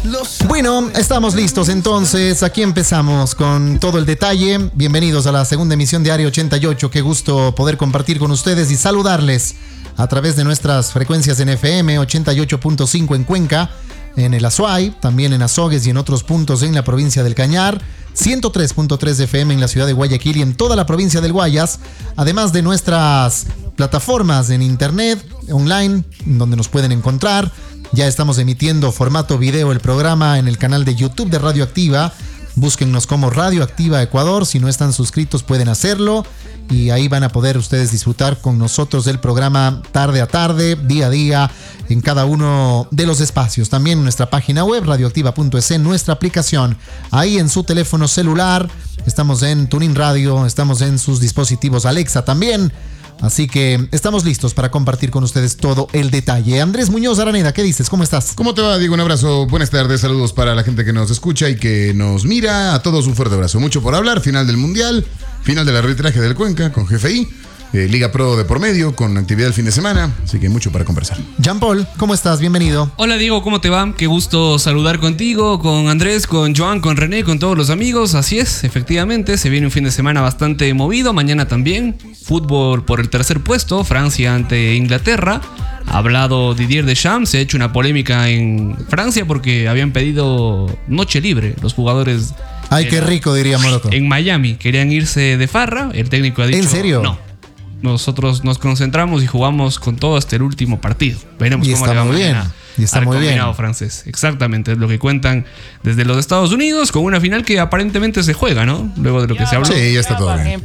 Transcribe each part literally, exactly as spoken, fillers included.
Bueno, estamos listos entonces. Aquí empezamos con todo el detalle. Bienvenidos a la segunda emisión de Área ochenta y ocho. Qué gusto poder compartir con ustedes y saludarles a través de nuestras frecuencias en F M ochenta y ocho punto cinco en Cuenca, en el Azuay, también en Azogues y en otros puntos en la provincia del Cañar, ciento tres punto tres F M en la ciudad de Guayaquil y en toda la provincia del Guayas, además de nuestras plataformas en internet, online, donde nos pueden encontrar. Ya estamos emitiendo formato video el programa en el canal de YouTube de Radioactiva. Búsquennos como Radioactiva Ecuador. Si no están suscritos pueden hacerlo y ahí van a poder ustedes disfrutar con nosotros del programa tarde a tarde, día a día, en cada uno de los espacios. También nuestra página web radioactiva punto es, nuestra aplicación ahí en su teléfono celular. Estamos en TuneIn Radio, estamos en sus dispositivos Alexa también. Así que estamos listos para compartir con ustedes todo el detalle. Andrés Muñoz Araneda, ¿qué dices? ¿Cómo estás? ¿Cómo te va, Diego? Un abrazo, buenas tardes, saludos para la gente que nos escucha y que nos mira. A todos un fuerte abrazo. Mucho por hablar, final del Mundial, final del arbitraje del Cuenca con G F I, eh, Liga Pro de por medio, con actividad el fin de semana, así que mucho para conversar. Jean Paul, ¿cómo estás? Bienvenido. Hola Diego, ¿cómo te va? Qué gusto saludar contigo, con Andrés, con Joan, con René, con todos los amigos. Así es, efectivamente, se viene un fin de semana bastante movido, mañana también. Fútbol por el tercer puesto, Francia ante Inglaterra. Ha hablado Didier Deschamps, se ha hecho una polémica en Francia porque habían pedido noche libre los jugadores. Ay, qué rico, diría Moroto. En Miami, querían irse de farra, el técnico ha dicho... ¿En serio? No. Nosotros nos concentramos y jugamos con todo hasta el último partido. Veremos y cómo está le va muy bien. mañana. Y está al muy bien. combinado francés. Exactamente, es lo que cuentan desde los Estados Unidos, con una final que aparentemente se juega, ¿no? Luego de lo que se habló. Sí, ya está todo bien.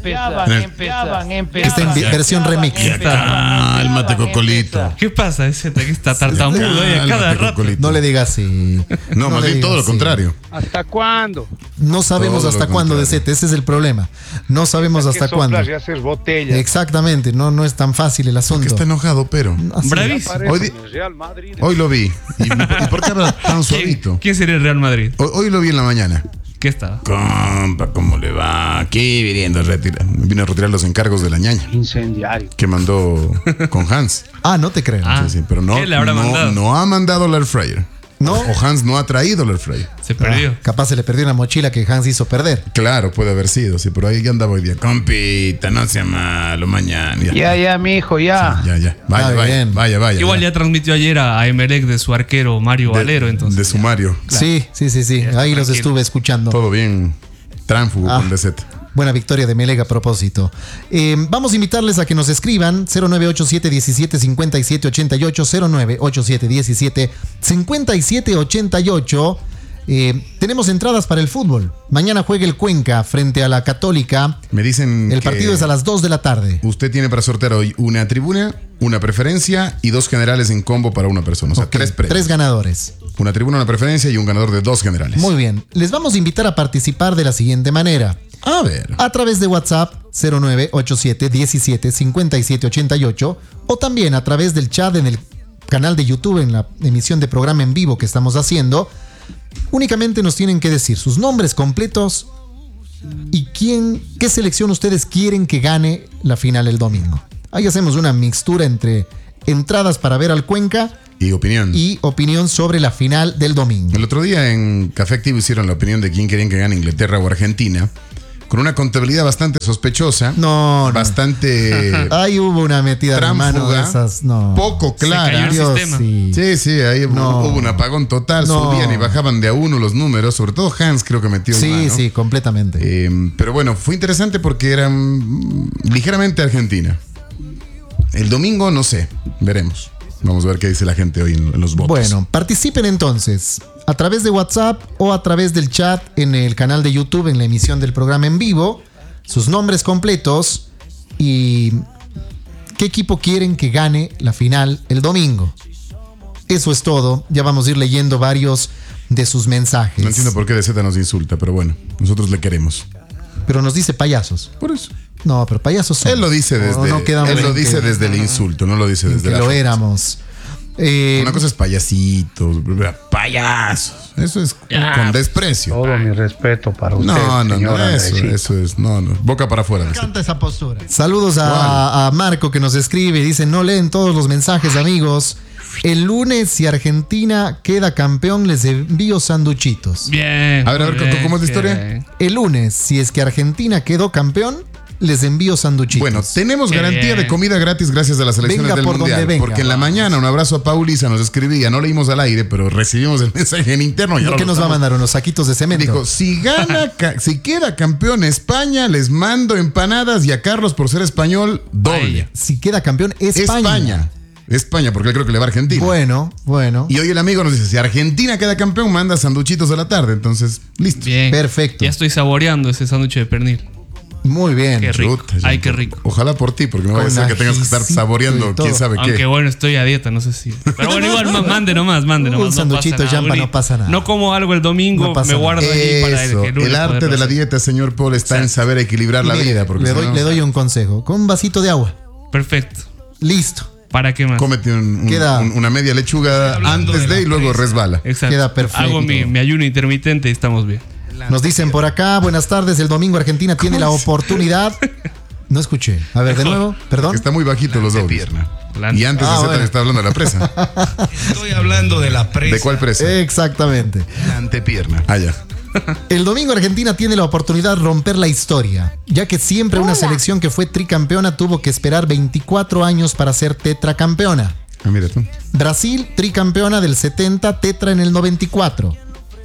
Está en versión remix. Cálmate, Cocolito. ¿Qué pasa? Ese que está tartamudo ahí a cada rato. No le digas así. No, más bien todo lo contrario. ¿Hasta cuándo? No sabemos Todo hasta lo cuándo, contrario. Decete. Ese es el problema. No sabemos hasta cuándo. Y hacer botellas. Exactamente. No, no es tan fácil el Que asunto. está enojado, pero Así. Bravísimo. Hoy, di- Real Madrid. hoy lo vi. ¿Y, ¿Y por qué habla tan ¿Quién, suavito? quién sería el Real Madrid? Hoy, hoy lo vi en la mañana. ¿Qué estaba? Compa, ¿cómo le va? Aquí viniendo a retirar. Vino a retirar los encargos de la ñaña Incendiario. que mandó con Hans. Ah, no te creo. Ah. Sí, sí, pero no, ¿Qué le habrá no, mandado? no ha mandado el air fryer. ¿No? O Hans no ha traído el air fryer. Se perdió. Ah, capaz se le perdió una mochila que Hans hizo perder. Claro, puede haber sido, sí, pero ahí andaba hoy día. Compita, no sea malo, mañana. Ya, Ya, ya, mi hijo, ya. ya, ya. Vaya, Ah, vaya, bien. vaya, vaya. Igual ya. ya transmitió ayer a, a Emelec de su arquero Mario De- Valero, entonces. De sumario. Sí, sí, sí, sí. Ya está Ahí los tranquilo. estuve escuchando. Todo bien. Tránfugo Ah. con D Z. Buena victoria de Melega a propósito. Eh, vamos a invitarles a que nos escriban cero nueve ocho siete diecisiete cincuenta y siete ochenta y ocho, cero nueve ocho siete diecisiete cincuenta y siete ochenta y ocho. Eh, tenemos entradas para el fútbol. Mañana juega el Cuenca frente a la Católica. Me dicen El que partido es a las dos de la tarde. usted tiene para sortear hoy una tribuna, una preferencia y dos generales en combo para una persona. O sea, Ok, tres premios. tres ganadores. Una tribuna, una preferencia y un ganador de dos generales. Muy bien. Les vamos a invitar a participar de la siguiente manera. A ver. A través de WhatsApp cero nueve ocho siete diecisiete cincuenta y siete ochenta y ocho o también a través del chat en el canal de YouTube en la emisión de programa en vivo que estamos haciendo. Únicamente nos tienen que decir sus nombres completos y quién, qué selección ustedes quieren que gane la final el domingo. Ahí hacemos una mixtura entre entradas para ver al Cuenca Y opinión. y opinión sobre la final del domingo. El otro día en Café Activo hicieron la opinión de quién querían que gane, Inglaterra o Argentina, con una contabilidad bastante sospechosa. No, no. Bastante Ahí hubo una metida de mano de tránfuga, esas, no. poco Se cayó clara. el Dios, sistema. sí. Sí, sí, ahí No. hubo un apagón total, No. subían y bajaban de a uno los números, sobre todo Hans creo que metió Sí, mano. sí, completamente. Eh, pero bueno, fue interesante porque eran mm, ligeramente Argentina. El domingo no sé, veremos. Vamos a ver qué dice la gente hoy en, en los votos. Bueno, participen entonces a través de WhatsApp o a través del chat en el canal de YouTube en la emisión del programa en vivo, sus nombres completos y qué equipo quieren que gane la final el domingo. Eso es todo. Ya vamos a ir leyendo varios de sus mensajes. No entiendo por qué D Z nos insulta, pero bueno, nosotros le queremos. Pero nos dice payasos. Por eso. No, pero payasos son. Él lo dice desde, No, no quedamos él lo en dice que- desde el insulto, no lo dice en desde que la lo ofensa. éramos. Eh, Una cosa es payasitos, payasos. Eso es Ya. con desprecio. Todo mi respeto para usted, No, no, señor no, eso, Andresito. eso es, no, no, boca para afuera. Me encanta esa postura. Saludos a, a Marco que nos escribe y dice, no leen todos los mensajes, amigos. El lunes, si Argentina queda campeón, les envío sanduchitos. Bien. A ver, a ver, muy bien, ¿cómo es la historia? bien. El lunes, si es que Argentina quedó campeón, les envío sanduchitos. Bueno, tenemos Qué garantía bien. de comida gratis gracias a las elecciones Venga del por donde Mundial. venga, porque en la vamos. mañana un abrazo a Paulisa nos escribía, no leímos al aire, pero recibimos el mensaje en interno. Ya ¿Por qué lo nos va a estamos- mandar unos saquitos de cemento? Dijo, si gana, ca- si queda campeón España, les mando empanadas y a Carlos por ser español, doble. Paella. Si queda campeón, España. España. España, porque él creo que le va a Argentina. Bueno, bueno. Y hoy el amigo nos dice, si Argentina queda campeón, manda sanduchitos a la tarde. Entonces, listo. Bien. Perfecto. Ya estoy saboreando ese sándwich de pernil. Muy bien. Qué rico. Chuta, Ay, ya. qué rico. Ojalá por ti, porque no vaya a Con ser que tengas que estar ajicito saboreando y todo. quién sabe Aunque qué. bueno, estoy a dieta, no sé si. Pero bueno, igual ma- mande nomás, mande Un nomás. no sanduchito pasa nada. Jampa, no Uni- pasa nada. No como algo el domingo, No pasa me guardo ahí para el, Eso, que lunes el arte poderlo de la hacer. dieta, señor Paul, está en saber equilibrar la Mire, vida. Porque le, si doy, no, le doy un consejo. Con un vasito de agua. Perfecto. Listo. ¿Para qué más? cómete un- un- Queda- un- una media lechuga Hablando antes de de y la luego presa. resbala. Exacto. Queda perfecto. Hago mi, mi ayuno intermitente y estamos bien. Nos dicen por acá, buenas tardes, el domingo Argentina tiene la oportunidad. No escuché. A ver, de nuevo, perdón. Está muy bajito los dos. La- Y antes Ah, de Z bueno. le está hablando de la presa. Estoy hablando de la presa. ¿De cuál presa? Exactamente. La antepierna. Ah, ya. El domingo Argentina tiene la oportunidad de romper la historia, ya que siempre una selección que fue tricampeona tuvo que esperar veinticuatro años para ser tetracampeona. Ah, mira tú. Brasil, tricampeona del setenta, tetra en el noventa y cuatro.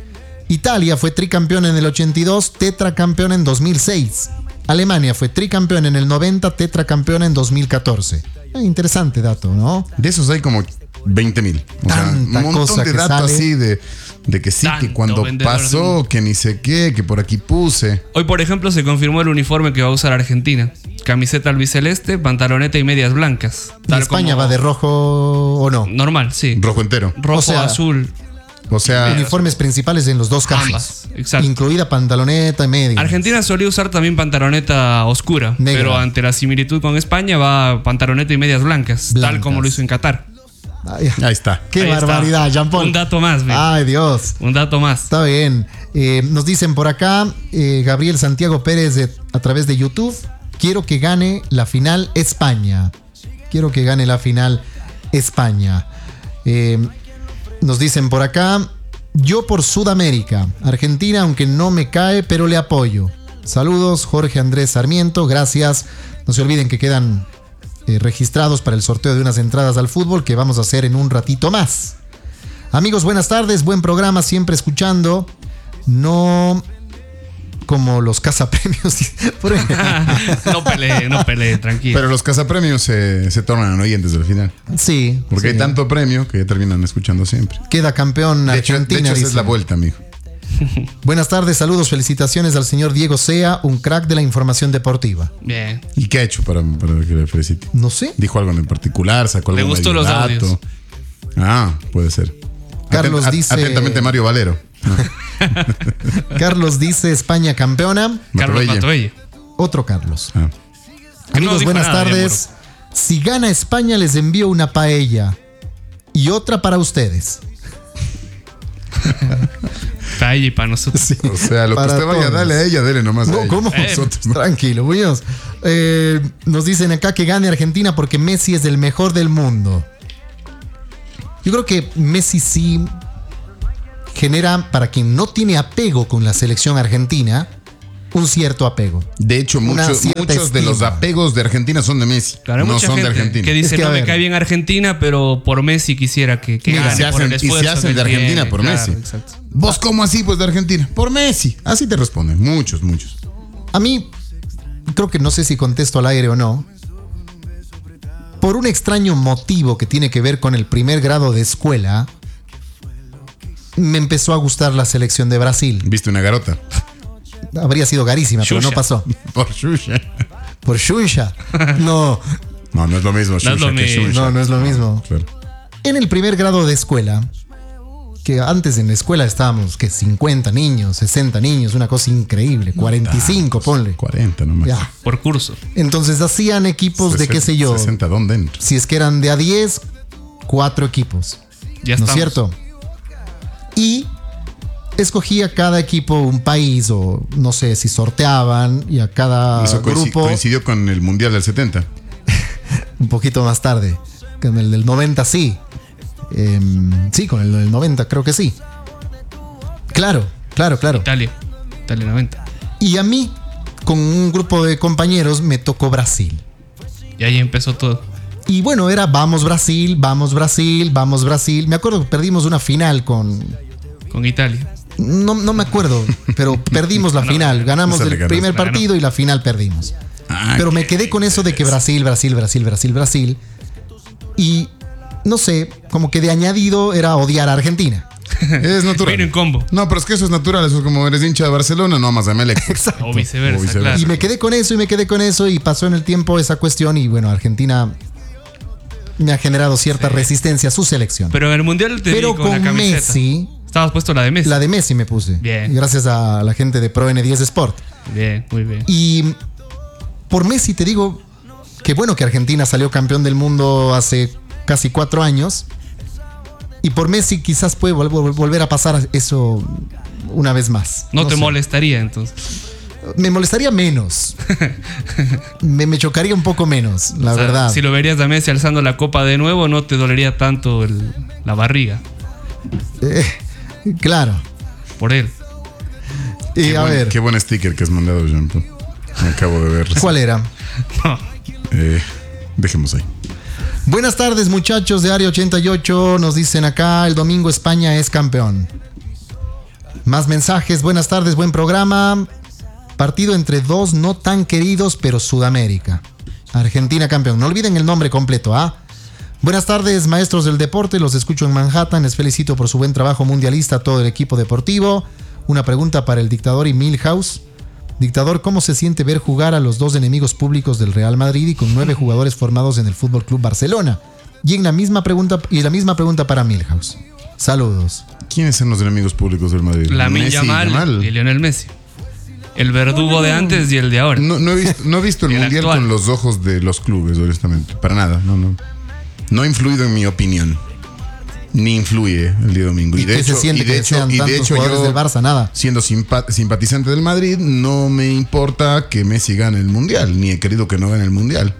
Italia fue tricampeona en el ochenta y dos, tetracampeona en dos mil seis. Alemania fue tricampeona en el noventa, tetracampeona en dos mil catorce. Eh, interesante dato, ¿no? De esos hay como veinte mil. O sea, un Tanta montón cosa de que datos sale. así de, de que sí, que Tanto cuando vendedor de pasó, humo. que ni sé qué, que por aquí puse. Hoy, por ejemplo, se confirmó el uniforme que va a usar Argentina. Camiseta albiceleste, pantaloneta y medias blancas. ¿Y España como- va de rojo o no? Normal, sí. Rojo entero. Rojo, O sea, azul. O sea, Uniformes principales en los dos casos. Ambas, exacto. Incluida pantaloneta y media. Argentina solía usar también pantaloneta oscura, Negra. pero ante la similitud con España va pantaloneta y medias blancas, Blancas. tal como lo hizo en Qatar. Ay, ahí está. qué Ahí está. barbaridad, Jean Paul. Un dato más, ve. Ay, Dios. Un dato más. Está bien. Eh, nos dicen por acá, eh, Gabriel Santiago Pérez de- a través de YouTube, quiero que gane la final España. Quiero que gane la final España. Eh, nos dicen por acá, yo por Sudamérica, Argentina, aunque no me cae, pero le apoyo. Saludos, Jorge Andrés Sarmiento, gracias. No se olviden que quedan eh, registrados para el sorteo de unas entradas al fútbol que vamos a hacer en un ratito más. Amigos, buenas tardes, buen programa, siempre escuchando. No como los cazapremios. Por ejemplo. no pelee, no pelee, tranquilo. Pero los cazapremios se, se tornan oyentes al final. Sí. Porque sí. hay tanto premio que terminan escuchando siempre. Queda campeón De hecho, de Argentina. hecho esa dice. es la vuelta, amigo. Buenas tardes, saludos, felicitaciones al señor Diego Sea, un crack de la información deportiva. Bien. ¿Y qué ha hecho para, para que le felicite? No sé. ¿Dijo algo en particular? ¿Sacó Le algún gustó medio los dato? audios. Ah, puede ser. Carlos Atent- dice- Atentamente Mario Valero. No. Carlos dice España campeona. Carlos Matobelle. Matobelle. Otro Carlos. Ah. Que no Amigos, dijo buenas nada, tardes. Si gana España, les envío una paella y otra para ustedes. Paella y para nosotros. Sí, O sea, lo que para usted vaya a todos. darle a ella, dele nomás a No, ella. ¿cómo? Eh, Nosotros, ¿no? Tranquilo, Muñoz. Eh, nos dicen acá que gane Argentina porque Messi es el mejor del mundo. Yo creo que Messi sí genera, para quien no tiene apego con la selección argentina, un cierto apego. De hecho, Una muchos, cierta muchos de estima. los apegos de Argentina son de Messi. Claro, hay no mucha son de gente Argentina. que dice, Es que, a no me ver. cae bien Argentina, pero por Messi quisiera que, que Mira, gane. se por el hacen- y se esfuerzo hacen que de Argentina tiene, por claro, Messi. exacto. ¿Vos cómo así, pues, de Argentina? Por Messi. Así te responden. Muchos, muchos. A mí, creo que no sé si contesto al aire o no. Por un extraño motivo que tiene que ver con el primer grado de escuela, me empezó a gustar la selección de Brasil. Viste una garota. Habría sido garísima, pero no Xuxa. pasó. Por Xuxa. Por Xuxa. No, No, no es lo mismo. es Xuxa lo que mismo. Xuxa. no, no es lo mismo. Claro. En el primer grado de escuela, que antes en la escuela estábamos, que cincuenta niños, sesenta niños, una cosa increíble, cuarenta y cinco, ponle. cuarenta nomás. Ya. Por curso. Entonces hacían equipos de qué sé yo. sesenta, ¿dónde entra? Si es que eran de a diez, cuatro equipos. Ya ¿No estamos. es cierto? Y escogía cada equipo un país, o no sé si sorteaban, y a cada Eso coinci- grupo coincidió con el Mundial del setenta. un poquito más tarde. Que en el del noventa sí. Eh, sí, con el, el noventa, creo que sí. Claro, claro, claro. Italia. Italia noventa. Y a mí, con un grupo de compañeros, me tocó Brasil. Y ahí empezó todo. Y bueno, era vamos Brasil, vamos Brasil, vamos Brasil. Me acuerdo que perdimos una final con... Con Italia. No, no me acuerdo, pero perdimos la No, final. Ganamos esa le el ganas. primer La ganó. partido y la final perdimos. Ah, Pero me qué quedé con eso de que Brasil, Brasil, Brasil, Brasil, Brasil. Y no sé, como que de añadido era odiar a Argentina. Es natural. Vino en combo. No, pero es que eso es natural. Eso es como eres hincha de Barcelona, no amas a Melec. Exacto. O viceversa, O viceversa. claro. Y me quedé con eso y me quedé con eso y pasó en el tiempo esa cuestión y bueno, Argentina me ha generado cierta Sí. resistencia a su selección. Pero en el mundial te Pero vi con, la con camiseta. Messi, Estabas puesto la de Messi. la de Messi me puse. Bien. Gracias a la gente de Pro N diez Sport. Bien, muy bien. Y por Messi te digo que bueno que Argentina salió campeón del mundo hace casi cuatro años. Y por Messi quizás puede vol- vol- volver a pasar eso una vez más. No, te sé. molestaría entonces. Me molestaría menos. me, me chocaría un poco menos, la O sea, verdad. Si lo verías a Messi alzando la copa de nuevo, no te dolería tanto el- la barriga. Eh, claro. Por él. Y Qué a buen, ver, Qué buen sticker que has mandado, Jean Paul. Me acabo de ver. ¿cuál era? No. Eh, dejemos ahí. Buenas tardes, muchachos de Área ochenta y ocho. Nos dicen acá, el domingo España es campeón. Más mensajes. Buenas tardes, buen programa. Partido entre dos no tan queridos, pero Sudamérica. Argentina campeón. No olviden el nombre completo, ¿ah? Buenas tardes, maestros del deporte. Los escucho en Manhattan. Les felicito por su buen trabajo mundialista a todo el equipo deportivo. Una pregunta para el dictador y Milhouse. Dictador, ¿cómo se siente ver jugar a los dos enemigos públicos del Real Madrid y con nueve jugadores formados en el Fútbol Club Barcelona? Y en la misma pregunta y la misma pregunta para Milhouse. Saludos. ¿Quiénes son los enemigos públicos del Madrid? Lamine Messi y Yamal Yamal. y Lionel Messi. El verdugo de antes y el de ahora. No, no he visto, no he visto el El mundial actual. con los ojos de los clubes, honestamente. Para nada, no, no. No ha influido en mi opinión. Ni influye el día domingo. ¿Y, de qué hecho, se siente y de que hecho, sean y de tantos hecho jugadores yo, del Barça? Nada. siendo simpa- simpatizante del Madrid, no me importa que Messi gane el mundial. Ni he querido que no gane el mundial.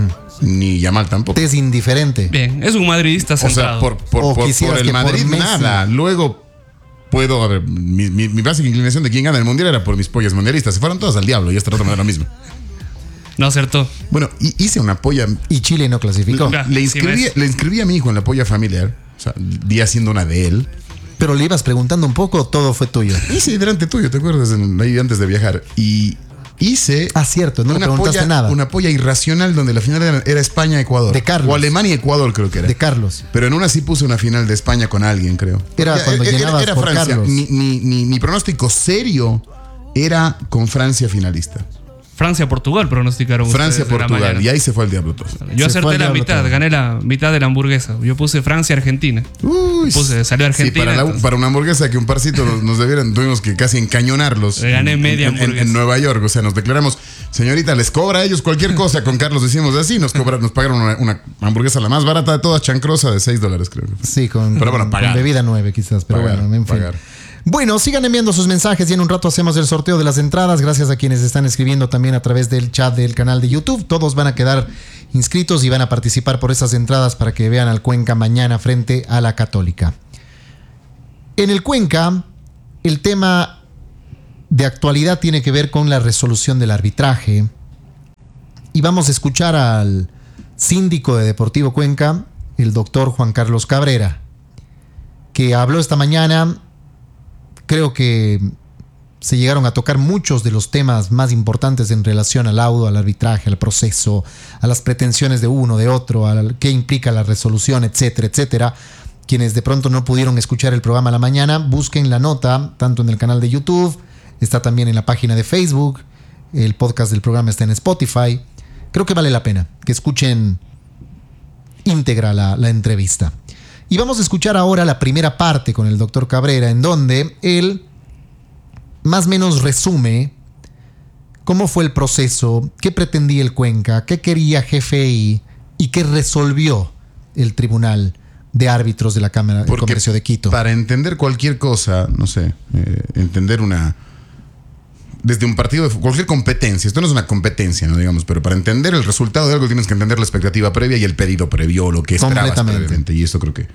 Ni Yamal tampoco. Te es indiferente. Bien, es un madridista O centrado. sea, por, por, O por- quisieras por el que por Madrid, Messi. nada. Luego puedo, a ver, mi, mi, mi básica inclinación de quién gana el mundial era por mis pollas mundialistas. Se fueron todas al diablo y esta rato me da lo mismo. No acertó. Bueno, hi- hice una polla. Y Chile no clasificó. Ya. Le Sí, inscribí, Messi. le inscribí a mi hijo en la polla familiar. O sea, día siendo una de él. Pero le ibas preguntando un poco, todo fue tuyo. Hice delante tuyo, ¿te acuerdas? En- ahí antes de viajar. Y hice. Ah, cierto, no le una preguntaste polla, nada. Una polla irracional donde la final era, era España-Ecuador. De Carlos. O Alemania-Ecuador, creo que era. De Carlos. Pero en una sí puse una final de España con alguien, creo. Era cuando llenabas por Francia. Carlos. Mi, mi- mi- mi pronóstico serio era con Francia finalista. Francia-Portugal pronosticaron ustedes de la Francia-Portugal. mañana. Y ahí se fue el diablo todo. Yo Se fue acerté al la diablo mitad, todo. gané la mitad de la hamburguesa. Yo puse Francia-Argentina. Uy, Puse, salió Argentina, Sí, para, la- entonces. para una hamburguesa que un parcito nos, nos debieran, tuvimos que casi encañonarlos. Le gané en- media en, en- hamburguesa. en Nueva York. O sea, nos declaramos, señorita, les cobra a ellos cualquier cosa. Con Carlos decimos así, nos cobra, nos pagaron una, una hamburguesa la más barata de todas, chancrosa, de seis dólares, creo. Sí, con, Pero bueno, con- pagar. con bebida nueve quizás, pero Pagar, bueno, en fin. pagar. Bueno, sigan enviando sus mensajes y en un rato hacemos el sorteo de las entradas. Gracias a quienes están escribiendo también a través del chat del canal de YouTube. Todos van a quedar inscritos y van a participar por esas entradas para que vean al Cuenca mañana frente a la Católica. En el Cuenca, el tema de actualidad tiene que ver con la resolución del arbitraje. Y vamos a escuchar al síndico de Deportivo Cuenca, el doctor Juan Carlos Cabrera, que habló esta mañana. Creo que se llegaron a tocar muchos de los temas más importantes en relación al laudo, al arbitraje, al proceso, a las pretensiones de uno, de otro, a qué implica la resolución, etcétera, etcétera. Quienes de pronto no pudieron escuchar el programa a la mañana, busquen la nota, tanto en el canal de YouTube, está también en la página de Facebook, el podcast del programa está en Spotify. Creo que vale la pena que escuchen íntegra la, la entrevista. Y vamos a escuchar ahora la primera parte con el doctor Cabrera, en donde él más o menos resume cómo fue el proceso, qué pretendía el Cuenca, qué quería G F I y qué resolvió el Tribunal de Árbitros de la Cámara de Porque Comercio de Quito. Para entender cualquier cosa, no sé, eh, entender una. Desde un partido de fu- cualquier competencia, esto no es una competencia, no digamos, pero para entender el resultado de algo tienes que entender la expectativa previa y el pedido previo, lo que esperabas Completamente. previamente. Y esto creo que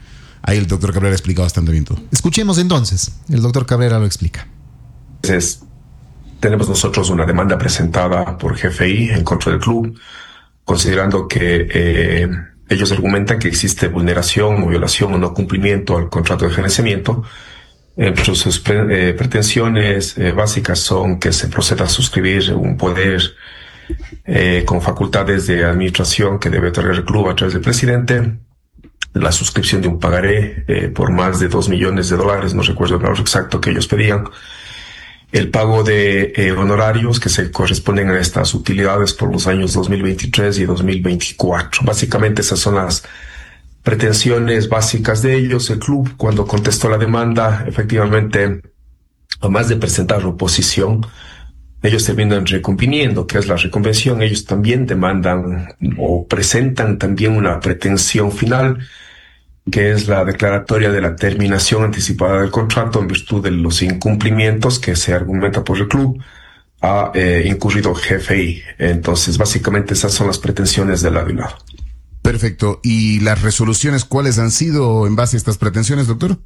ahí el doctor Cabrera explica bastante bien todo. Escuchemos entonces, el doctor Cabrera lo explica. Entonces, tenemos nosotros una demanda presentada por G F I en contra del club, considerando que eh, ellos argumentan que existe vulneración o violación o no cumplimiento al contrato de gerenciamiento. Entre sus pre, eh, pretensiones eh, básicas son que se proceda a suscribir un poder eh, con facultades de administración que debe otorgar el club a través del presidente, la suscripción de un pagaré eh, por más de dos millones de dólares, no recuerdo el valor exacto que ellos pedían, el pago de eh, honorarios que se corresponden a estas utilidades por los años dos mil veintitrés y dos mil veinticuatro. Básicamente esas son las pretensiones básicas de ellos. El club, cuando contestó la demanda, efectivamente, además de presentar la oposición, ellos terminan recompiendo, que es la reconvención. Ellos también demandan o presentan también una pretensión final, que es la declaratoria de la terminación anticipada del contrato en virtud de los incumplimientos que se argumenta por el club ha eh, incurrido G F I. Entonces, básicamente esas son las pretensiones del lado y lado. Perfecto. ¿Y las resoluciones cuáles han sido en base a estas pretensiones, doctor?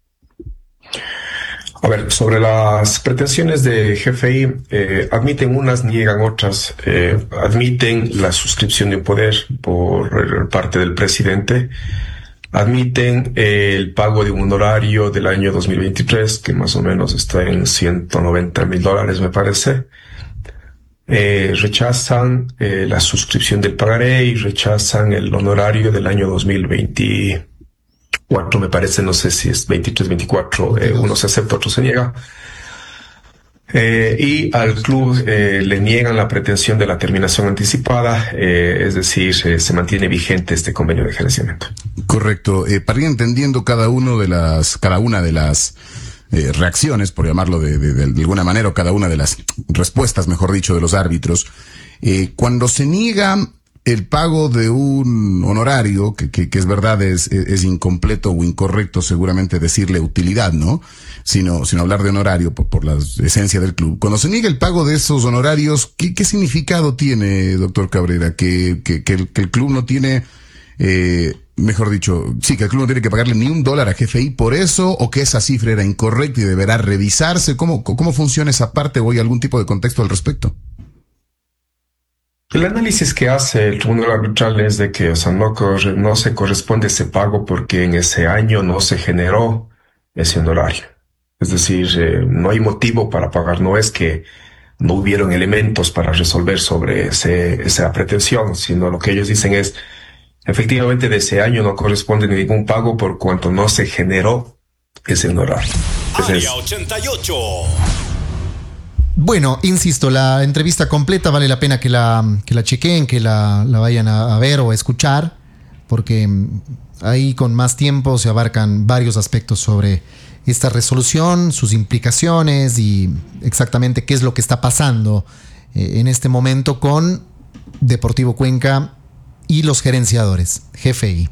A ver, sobre las pretensiones de G F I, eh, admiten unas, niegan otras. Eh, admiten la suscripción de un poder por parte del presidente. Admiten eh, el pago de un honorario del año dos mil veintitrés, que más o menos está en ciento noventa mil dólares, me parece. Eh, rechazan eh, la suscripción del pagaré y rechazan el honorario del año dos mil veinticuatro, me parece, no sé si es veintitrés, veinticuatro, eh, uno se acepta, otro se niega. Eh, y al club eh, le niegan la pretensión de la terminación anticipada, eh, es decir, eh, se mantiene vigente este convenio de gerenciamiento. Correcto. Eh, para ir entendiendo cada uno de las, cada una de las Eh, reacciones, por llamarlo de, de, de alguna manera, o cada una de las respuestas, mejor dicho, de los árbitros, eh, cuando se niega el pago de un honorario, que, que, que es verdad, es, es incompleto o incorrecto seguramente decirle utilidad, ¿no? Sino, sino hablar de honorario por, por la esencia del club. Cuando se niega el pago de esos honorarios, ¿qué, qué significado tiene, doctor Cabrera? Que, que, que, el, que el club no tiene... Eh, mejor dicho, sí, que el club no tiene que pagarle ni un dólar a G F I por eso, o que esa cifra era incorrecta y deberá revisarse. ¿Cómo, cómo funciona esa parte o hay algún tipo de contexto al respecto? El análisis que hace el tribunal arbitral es de que, o sea, no, corre, no se corresponde ese pago porque en ese año no se generó ese honorario. Es decir, eh, no hay motivo para pagar, no es que no hubieron elementos para resolver sobre ese, esa pretensión, sino lo que ellos dicen es: efectivamente, de ese año no corresponde ningún pago por cuanto no se generó ese honorario. Área ochenta y ocho. Bueno, insisto, la entrevista completa vale la pena que la, que la chequeen, que la, la vayan a, a ver o a escuchar, porque ahí con más tiempo se abarcan varios aspectos sobre esta resolución, sus implicaciones y exactamente qué es lo que está pasando eh, en este momento con Deportivo Cuenca y los gerenciadores, G F I.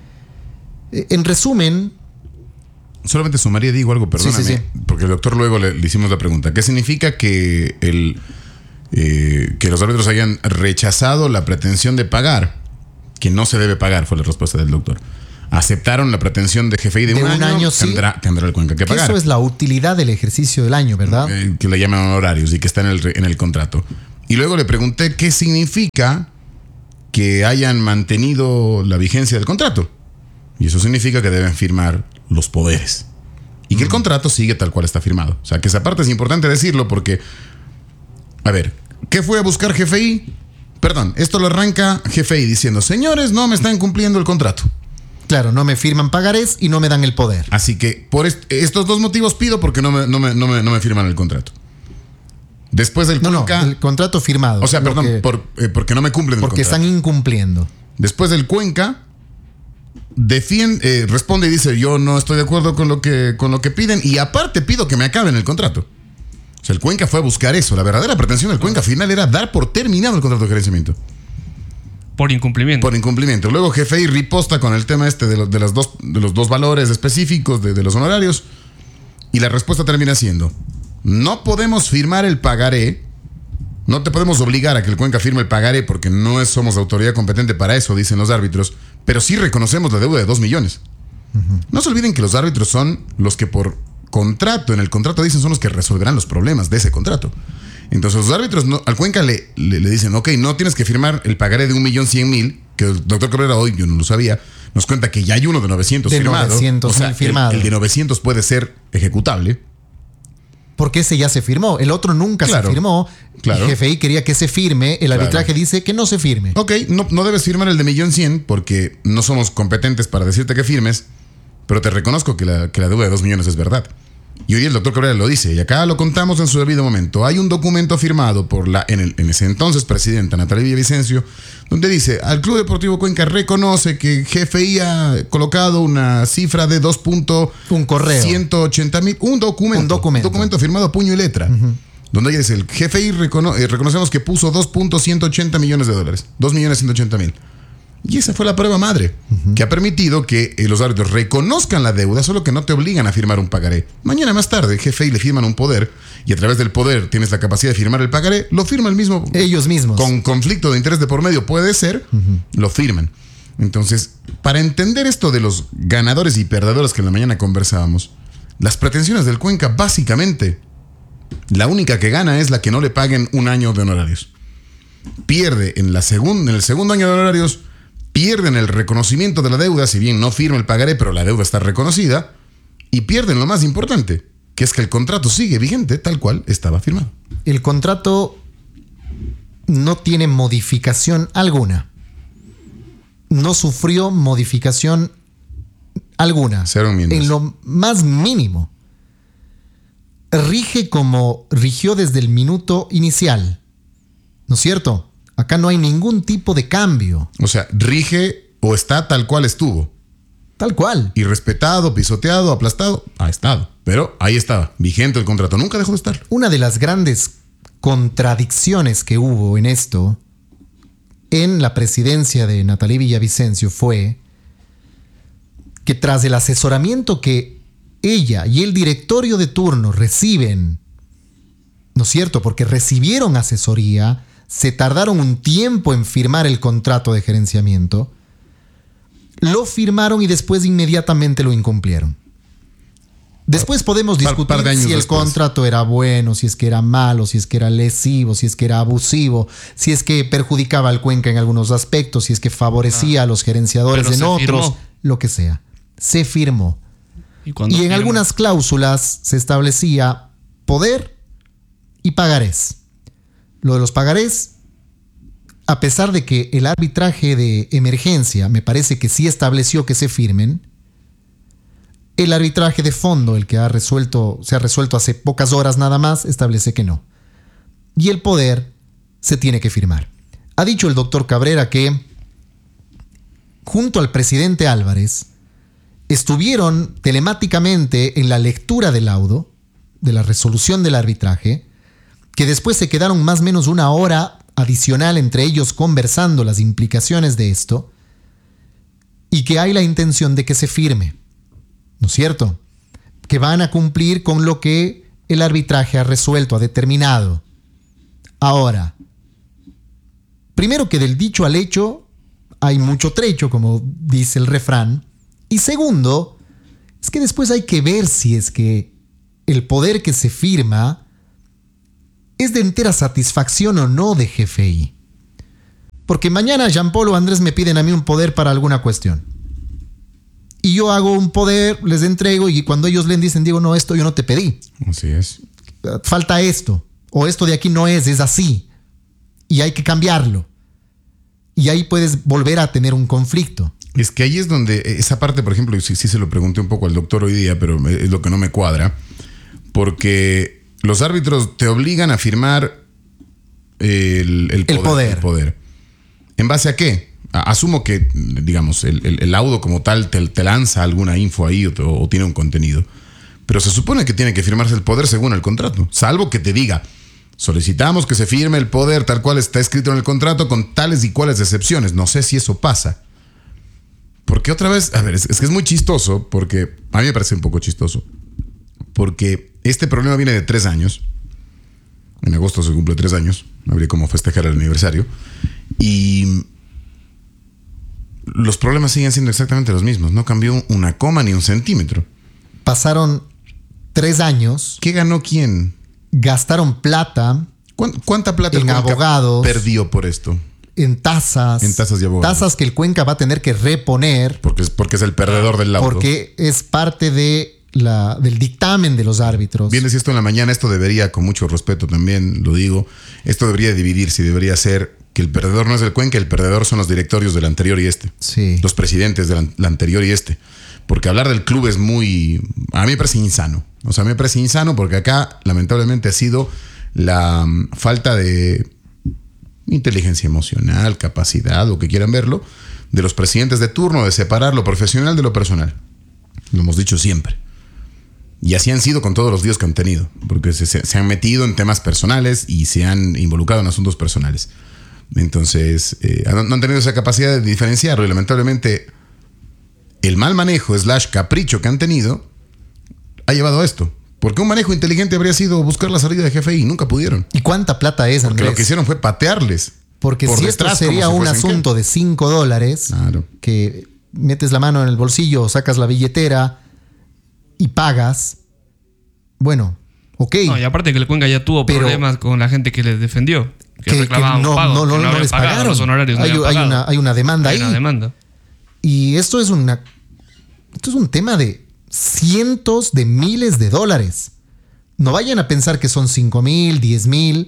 En resumen... Solamente sumaría, digo algo, perdóname, sí, sí, sí. porque el doctor luego le, le hicimos la pregunta. ¿Qué significa que, el, eh, que los árbitros hayan rechazado la pretensión de pagar? Que no se debe pagar, fue la respuesta del doctor. Aceptaron la pretensión de G F I de, de un, un año, año sí. tendrá, tendrá el Cuenca que pagar. Eso es la utilidad del ejercicio del año, ¿verdad? Eh, que le llaman honorarios y que está en el, en el contrato. Y luego le pregunté qué significa que hayan mantenido la vigencia del contrato. Y eso significa que deben firmar los poderes. Y que mm. el contrato sigue tal cual está firmado. O sea, que esa parte es importante decirlo porque... A ver, ¿qué fue a buscar G F I? Perdón, esto lo arranca G F I diciendo: señores, no me están cumpliendo el contrato. Claro, no me firman pagarés y no me dan el poder. Así que por est- estos dos motivos pido porque no me, no me, no me, no me firman el contrato. Después del no, Cuenca... No, el contrato firmado. O sea, perdón, que, por, eh, porque no me cumplen el porque contrato. Porque están incumpliendo. Después del Cuenca... Defiende, eh, responde y dice: yo no estoy de acuerdo con lo que con lo que piden y aparte pido que me acaben el contrato. O sea, el Cuenca fue a buscar eso. La verdadera pretensión del Cuenca final era dar por terminado el contrato de gerenciamiento. Por incumplimiento. Por incumplimiento. Luego G F I riposta con el tema este de, lo, de, las dos, de los dos valores específicos de, de los honorarios y la respuesta termina siendo: no podemos firmar el pagaré, no te podemos obligar a que el Cuenca firme el pagaré porque no es, somos autoridad competente para eso, dicen los árbitros. Pero sí reconocemos la deuda de dos millones. Uh-huh. No se olviden que los árbitros son los que por contrato, en el contrato dicen, son los que resolverán los problemas de ese contrato. Entonces los árbitros no, al Cuenca le, le, le dicen, ok, no tienes que firmar el pagaré de un millón cien mil, que el doctor Cabrera hoy, yo no lo sabía, nos cuenta que ya hay uno de novecientos de firmado. novecientos o sea, firmado. El, el de novecientos puede ser ejecutable. Porque ese ya se firmó. El otro nunca claro, se firmó. Claro. El G F I quería que se firme. El arbitraje claro. dice que no se firme. Ok, no, no debes firmar el de millón cien porque no somos competentes para decirte que firmes, pero te reconozco que la, que la deuda de dos millones es verdad. Y hoy el doctor Cabrera lo dice, y acá lo contamos en su debido momento. Hay un documento firmado por la en, el, en ese entonces presidenta Natalia Villavicencio, donde dice, al Club Deportivo Cuenca reconoce que G F I ha colocado una cifra de dos punto ciento ochenta mil, un documento, un documento, documento firmado a puño y letra, uh-huh. donde ella dice, el G F I recono, eh, reconocemos que puso dos punto ciento ochenta millones de dólares, dos millones ciento ochenta mil. Y esa fue la prueba madre, uh-huh. que ha permitido que eh, los árbitros reconozcan la deuda, solo que no te obligan a firmar un pagaré. Mañana más tarde, el G F I le firman un poder, y a través del poder tienes la capacidad de firmar el pagaré, lo firma el mismo. Ellos mismos. Con conflicto de interés de por medio, puede ser, uh-huh. lo firman. Entonces, para entender esto de los ganadores y perdedores que en la mañana conversábamos, las pretensiones del Cuenca, básicamente, la única que gana es la que no le paguen un año de honorarios. Pierde en, la segun, en el segundo año de honorarios, pierden el reconocimiento de la deuda, si bien no firma el pagaré, pero la deuda está reconocida, y pierden lo más importante, que es que el contrato sigue vigente tal cual estaba firmado. El contrato no tiene modificación alguna. No sufrió modificación alguna. Cero enmiendas. En lo más mínimo. Rige como rigió desde el minuto inicial. ¿No es cierto? Acá no hay ningún tipo de cambio. O sea, rige o está tal cual estuvo. Tal cual. Y respetado, pisoteado, aplastado, ha estado. Pero ahí estaba, vigente el contrato, nunca dejó de estar. Una de las grandes contradicciones que hubo en esto, en la presidencia de Natalia Villavicencio, fue que tras el asesoramiento que ella y el directorio de turno reciben, ¿no es cierto? Porque recibieron asesoría, se tardaron un tiempo en firmar el contrato de gerenciamiento, lo firmaron y después inmediatamente lo incumplieron. Después podemos discutir par, par si el después. contrato era bueno, si es que era malo, si es que era lesivo, si es que era abusivo, si es que perjudicaba al Cuenca en algunos aspectos, si es que favorecía ah, a los gerenciadores en otros, firmó. Lo que sea. Se firmó. Y, y en firma? algunas cláusulas se establecía poder y pagarés. Lo de los pagarés, a pesar de que el arbitraje de emergencia me parece que sí estableció que se firmen, el arbitraje de fondo, el que ha resuelto, se ha resuelto hace pocas horas nada más, establece que no. Y el poder se tiene que firmar. Ha dicho el doctor Cabrera que, junto al presidente Álvarez, estuvieron telemáticamente en la lectura del laudo, de la resolución del arbitraje, que después se quedaron más o menos una hora adicional entre ellos conversando las implicaciones de esto, y que hay la intención de que se firme. ¿No es cierto? Que van a cumplir con lo que el arbitraje ha resuelto, ha determinado. Ahora, primero que del dicho al hecho hay mucho trecho, como dice el refrán. Y segundo, es que después hay que ver si es que el poder que se firma es de entera satisfacción o no de G F I. Porque mañana Jean Paul o Andrés me piden a mí un poder para alguna cuestión. Y yo hago un poder, les entrego, y cuando ellos leen dicen, Diego, no, esto yo no te pedí. Así es. Falta esto. O esto de aquí no es, es así. Y hay que cambiarlo. Y ahí puedes volver a tener un conflicto. Es que ahí es donde, esa parte, por ejemplo, sí, sí se lo pregunté un poco al doctor hoy día, pero es lo que no me cuadra. Porque los árbitros te obligan a firmar el, el, poder, el poder. El poder. ¿En base a qué? Asumo que, digamos, el, el, el laudo como tal te, te lanza alguna info ahí o, o tiene un contenido. Pero se supone que tiene que firmarse el poder según el contrato. Salvo que te diga, solicitamos que se firme el poder tal cual está escrito en el contrato con tales y cuales excepciones. No sé si eso pasa. Porque otra vez, a ver, es, es que es muy chistoso, porque a mí me parece un poco chistoso. Porque este problema viene de tres años. En agosto se cumple tres años. Habría como festejar el aniversario. Y los problemas siguen siendo exactamente los mismos. No cambió una coma ni un centímetro. Pasaron tres años. ¿Qué ganó quién? Gastaron plata. ¿Cuán- ¿Cuánta plata En el Cuenca abogados. perdió por esto? En tasas. En tasas y abogados. Tasas que el Cuenca va a tener que reponer. Porque es, porque es el perdedor del laudo. Porque es parte de la, del dictamen de los árbitros. Bien decía esto en la mañana, esto debería, con mucho respeto también lo digo, esto debería dividirse y debería ser que el perdedor no es el Cuenca, el perdedor son los directorios del anterior y este. Sí. Los presidentes del an- anterior y este. Porque hablar del club es muy... A mí me parece insano. O sea, a mí me parece insano porque acá lamentablemente ha sido la mm, falta de inteligencia emocional, capacidad, lo que quieran verlo, de los presidentes de turno de separar lo profesional de lo personal. Lo hemos dicho siempre. Y así han sido con todos los días que han tenido, porque se, se- se han metido en temas personales y se han involucrado en asuntos personales. Entonces, eh, no, no han tenido esa capacidad de diferenciarlo y lamentablemente el mal manejo slash capricho que han tenido ha llevado a esto. Porque un manejo inteligente habría sido buscar la salida de G F I, nunca pudieron. ¿Y cuánta plata es, Porque Andrés? lo que hicieron fue patearles. Porque por si esto detrás, sería como si un fuesen asunto qué. de cinco dólares, Claro. que metes la mano en el bolsillo, sacas la billetera y pagas, bueno, ok. No, y aparte que el Cuenca ya tuvo Pero- problemas con la gente que les defendió. Que, que, que reclamaban no, pagos, no, no, que no habían les pagado, pagaron. Los honorarios no hay, habían hay pagado. una, hay una demanda Hay ahí. una demanda. Y esto es una. Esto es un tema de cientos de miles de dólares. No vayan a pensar que son cinco mil, diez mil.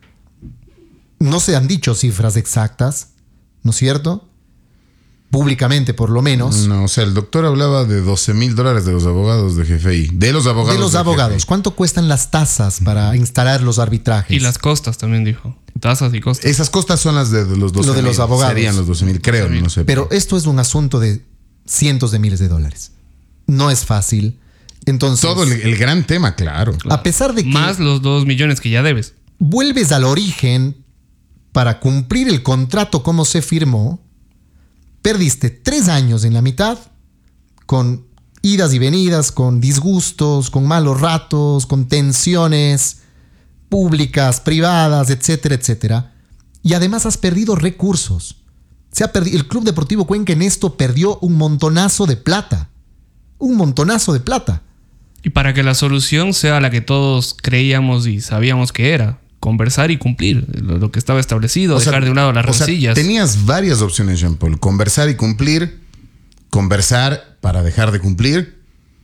No se han dicho cifras exactas, ¿no es cierto? Públicamente, por lo menos. No, o sea, el doctor hablaba de doce mil dólares de los abogados de G F I. De los abogados de los de abogados. G F I. ¿Cuánto cuestan las tasas para instalar los arbitrajes? Y las costas también dijo. Tasas y costas. Esas costas son las de los doce Lo de los abogados. Serían los doce mil, creo, no sé. Pero esto es un asunto de cientos de miles de dólares. No es fácil. Entonces, todo el, el gran tema, claro. a pesar de que Más los dos millones que ya debes. vuelves al origen para cumplir el contrato como se firmó, perdiste tres años en la mitad con idas y venidas, con disgustos, con malos ratos, con tensiones públicas, privadas, etcétera, etcétera. Y además has perdido recursos. Se ha perdido, el Club Deportivo Cuenca en esto perdió un montonazo de plata. Un montonazo de plata. Y para que la solución sea la que todos creíamos y sabíamos que era. Conversar y cumplir lo, lo que estaba establecido. O sea, dejar de un lado las o sea, rencillas. tenías varias opciones, Jean Paul. Conversar y cumplir. Conversar para dejar de cumplir.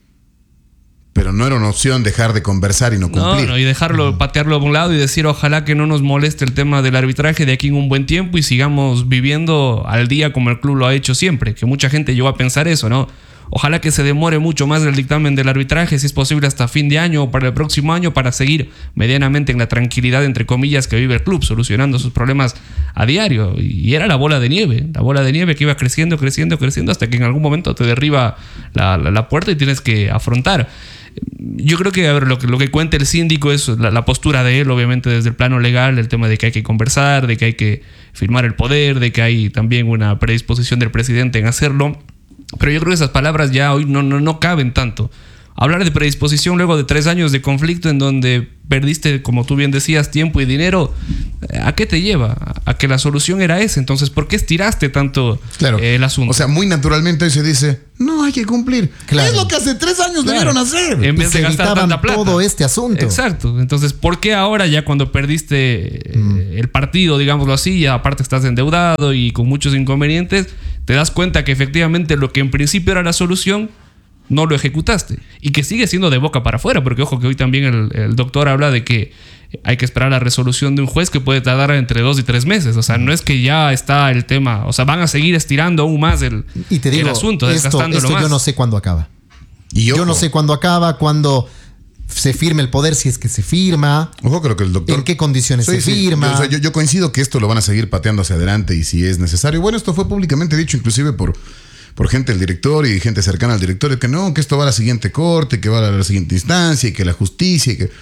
Pero no era una opción dejar de conversar y no No, cumplir. no, y dejarlo, patearlo a un lado y decir ojalá que no nos moleste el tema del arbitraje de aquí en un buen tiempo y sigamos viviendo al día como el club lo ha hecho siempre. Que mucha gente llegó a pensar eso, ¿no? Ojalá que se demore mucho más el dictamen del arbitraje, si es posible hasta fin de año o para el próximo año, para seguir medianamente en la tranquilidad, entre comillas, que vive el club, solucionando sus problemas a diario. Y era la bola de nieve, la bola de nieve que iba creciendo, creciendo, creciendo, hasta que en algún momento te derriba la, la, la puerta y tienes que afrontar. Yo creo que, a ver, lo que, lo que cuenta el síndico es la, la postura de él, obviamente desde el plano legal, el tema de que hay que conversar, de que hay que firmar el poder, de que hay también una predisposición del presidente en hacerlo. Pero yo creo que esas palabras ya hoy no, no, no caben tanto. Hablar de predisposición luego de tres años de conflicto en donde perdiste, como tú bien decías, tiempo y dinero, ¿a qué te lleva? A que la solución era esa. Entonces, ¿por qué estiraste tanto Claro. eh, el asunto? O sea, muy naturalmente hoy se dice, no, hay que cumplir. Claro. Es lo que hace tres años Claro. debieron hacer. En y vez se de gastar evitaban tanta plata. todo este asunto. Exacto. Entonces, ¿por qué ahora ya cuando perdiste eh, Mm. el partido, digámoslo así, ya aparte estás endeudado y con muchos inconvenientes, te das cuenta que efectivamente lo que en principio era la solución no lo ejecutaste y que sigue siendo de boca para afuera? Porque ojo que hoy también el, el doctor habla de que hay que esperar la resolución de un juez que puede tardar entre dos y tres meses. O sea, no es que ya está el tema, o sea, van a seguir estirando aún más el, Y te digo, el asunto, esto, desgastándolo esto más. yo no sé cuándo acaba. Y Yo ojo, no sé cuándo acaba, cuándo se firme el poder, si es que se firma, Ojo, creo que el doctor... en qué condiciones Sí, se sí. firma. Yo, o sea, yo- yo coincido que esto lo van a seguir pateando hacia adelante y si es necesario. Bueno, esto fue públicamente dicho inclusive por, por gente del directorio y gente cercana al directorio, que no, que esto va a la siguiente corte, que va a la siguiente instancia y que la justicia y que...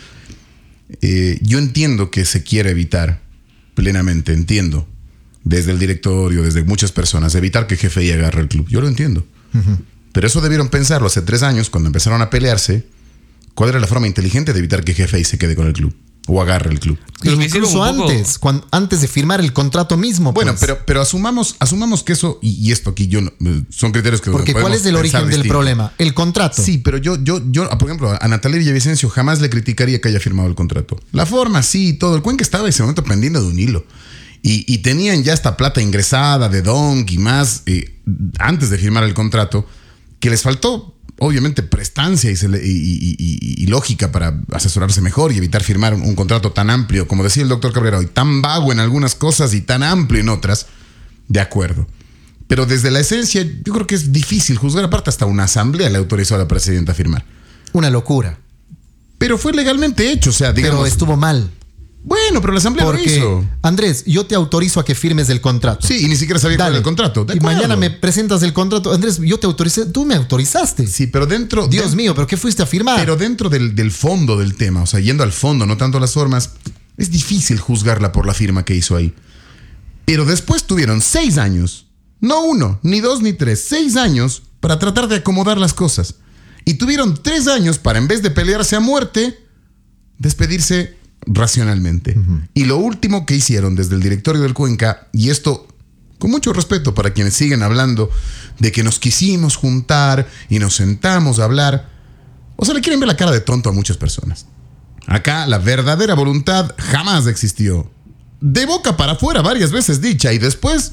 Eh, yo entiendo que se quiere evitar plenamente, entiendo, desde el directorio, desde muchas personas, evitar que G F I agarre el club. Yo lo entiendo. Ujú. Pero eso debieron pensarlo hace tres años, cuando empezaron a pelearse, cuál era la forma inteligente de evitar que G F I se quede con el club. o agarre el club. Creo que hicieron Incluso un poco- antes, cuan- antes de firmar el contrato mismo. Bueno, pues. pero, pero asumamos, asumamos que eso, y, y esto aquí yo no- son criterios que Porque ¿cuál podemos es el pensar origen del distinto. problema? El contrato. Sí, pero yo, yo, yo, por ejemplo, a Natalia Villavicencio jamás le criticaría que haya firmado el contrato. La forma, sí, todo. El Cuenca estaba en ese momento pendiendo de un hilo. Y, y tenían ya esta plata ingresada de Donk y más eh, antes de firmar el contrato, que les faltó, obviamente, prestancia y, se le- y- y- y- y lógica para asesorarse mejor y evitar firmar un, un contrato tan amplio, como decía el doctor Cabrera hoy, tan vago en algunas cosas y tan amplio en otras. De acuerdo. Pero desde la esencia, yo creo que es difícil juzgar. Aparte, hasta una asamblea le autorizó a la presidenta a firmar. Una locura. Pero fue legalmente hecho, o sea, digamos. Pero estuvo mal. Bueno, pero la asamblea lo Porque, hizo. Andrés, yo te autorizo a que firmes el contrato. Sí, y ni siquiera sabía cuál Dale. era el contrato. De Y acuerdo. mañana me presentas el contrato. Andrés, yo te autoricé. Tú me autorizaste. Sí, pero dentro. Dios de- mío, ¿pero qué fuiste a firmar? Pero dentro del, del fondo del tema, o sea, yendo al fondo, no tanto a las formas, es difícil juzgarla por la firma que hizo ahí. Pero después tuvieron seis años, no uno, ni dos, ni tres, seis años para tratar de acomodar las cosas. Y tuvieron tres años para, en vez de pelearse a muerte, despedirse racionalmente. Y lo último que hicieron desde el directorio del Cuenca, y esto con mucho respeto para quienes siguen hablando de que nos quisimos juntar y nos sentamos a hablar, o sea, le quieren ver la cara de tonto a muchas personas. Acá la verdadera voluntad jamás existió. De boca para afuera varias veces dicha y después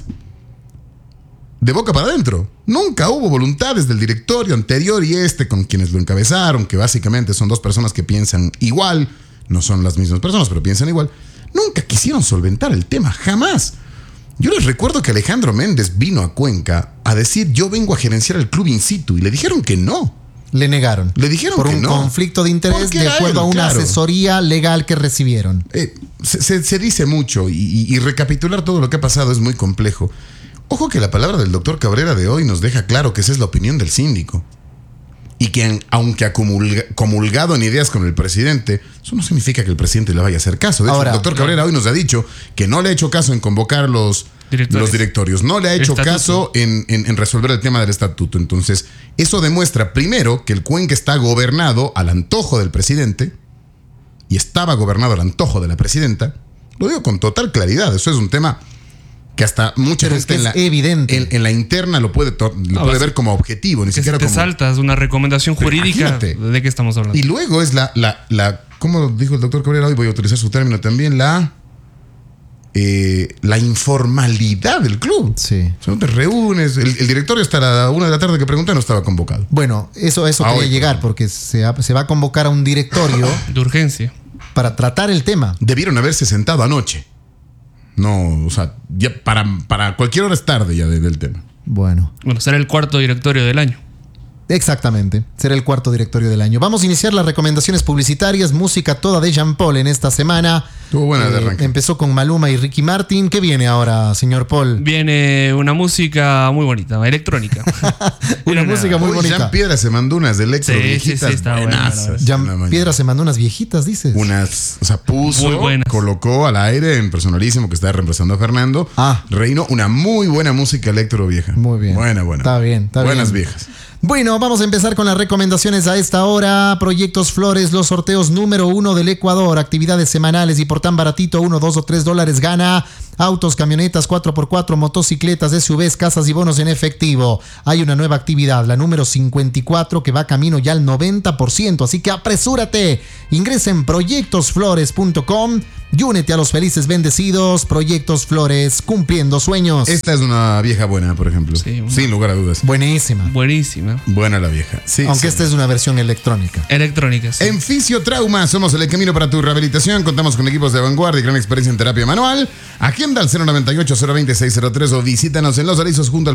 de boca para adentro. Nunca hubo voluntades del directorio anterior y este con quienes lo encabezaron, que básicamente son dos personas que piensan igual, no son las mismas personas, pero piensan igual. Nunca quisieron solventar el tema, jamás. Yo les recuerdo que Alejandro Méndez vino a Cuenca a decir yo vengo a gerenciar el club in situ y le dijeron que no. Le negaron. Le dijeron por que un no. conflicto de interés Porque de era acuerdo él, a una claro. asesoría legal que recibieron. Eh, se, se- se dice mucho y, y- y recapitular todo lo que ha pasado es muy complejo. Ojo que la palabra del doctor Cabrera de hoy nos deja claro que esa es la opinión del síndico. Y que en- aunque ha comulga- comulgado en ideas con el presidente, eso no significa que el presidente le vaya a hacer caso. De hecho, Ahora, el doctor Cabrera hoy nos ha dicho que no le ha hecho caso en convocar los Directores. los directorios, no le ha hecho Estatuto. caso en, en- en resolver el tema del estatuto. Entonces, eso demuestra primero que el Cuenca está gobernado al antojo del presidente y estaba gobernado al antojo de la presidenta. Lo digo con total claridad, eso es un tema que hasta mucha Pero es gente que en, la, es evidente. en, en la interna lo puede, to- lo No, puede vas- ver como objetivo, ni Que si siquiera te como... saltas una recomendación Pero jurídica, imagínate. ¿de qué estamos hablando? Y luego es la, la, la, ¿cómo dijo el doctor Cabrera hoy? Voy a utilizar su término también, la, eh, la informalidad del club. Sí. O sea, no te reúnes, el, el directorio hasta la una de la tarde que pregunté no estaba convocado. Bueno, eso, eso Ah, quería hoy, llegar porque se, ha- se va a convocar a un directorio De urgencia. para tratar el tema. Debieron haberse sentado anoche. No, o sea, ya para, para cualquier hora es tarde ya de- del tema. Bueno, Bueno, será el cuarto directorio del año. exactamente. Será el cuarto directorio del año. Vamos a iniciar las recomendaciones publicitarias. Música toda de Jean Paul en esta semana. Estuvo buena de arranque. Empezó con Maluma y Ricky Martin. ¿Qué viene ahora, señor Paul? Viene una música muy bonita, electrónica. Una Viene música muy Hoy bonita. Jean Piedra se mandó unas de electro Sí, sí, viejitas sí, está buena, buenazas la verdad. en la Jean mañana. Piedra se mandó unas viejitas, dices. Unas, o sea, puso, Muy buenas. colocó al aire en Personalísimo, que está reemplazando a Fernando. Ah. Reino, una muy buena música electro vieja. Muy bien. Buena, buena. Está bien, está Buenas bien. viejas. Bueno, vamos a empezar con las recomendaciones a esta hora. Proyectos Flores, los sorteos número uno del Ecuador. Actividades semanales y por tan baratito, uno, dos o tres dólares gana. Autos, camionetas, cuatro por cuatro, motocicletas, S U Vs, casas y bonos en efectivo. Hay una nueva actividad, la número cincuenta y cuatro, que va camino ya al noventa por ciento. Así que apresúrate. Ingresa en proyectos flores punto com y únete a los felices bendecidos. Proyectos Flores, cumpliendo sueños. Esta es una vieja buena, por ejemplo. Sí, una- Sin lugar a dudas. Buenísima. Buenísima. Buena la vieja. Sí, Aunque sí. esta es una versión electrónica. Electrónica. sí. En Fisiotrauma somos el camino para tu rehabilitación. Contamos con equipos de vanguardia y gran experiencia en terapia manual. Agenda al cero noventa y ocho, cero veinte, seiscientos tres o visítanos en Los Arizos junto al